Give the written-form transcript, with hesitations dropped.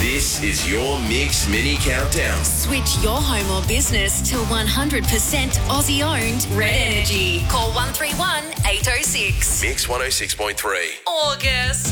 This is your Mix Mini Countdown. Switch your home or business to 100% Aussie owned Red Energy. Call 131 806. Mix 106.3. August.